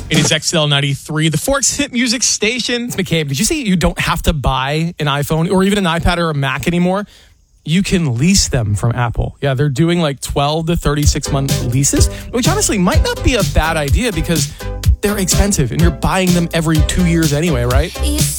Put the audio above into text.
It is XL93, the Forks Hit Music Station. It's McCabe. Did you see you don't have to buy an iPhone or even an iPad or a Mac anymore? You can lease them from Apple. Yeah, they're doing like 12 to 36 month leases, which honestly might not be a bad idea because they're expensive and you're buying them every 2 years anyway, right?